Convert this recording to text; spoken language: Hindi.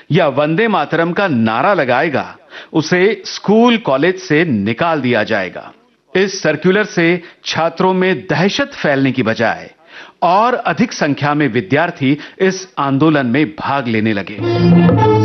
या वंदे मातरम का नारा लगाएगा, उसे स्कूल कॉलेज से निकाल दिया जाएगा। इस सर्कुलर से छात्रों में दहशत फैलने की बजाय और अधिक संख्या में विद्यार्थी इस आंदोलन में भाग लेने लगे।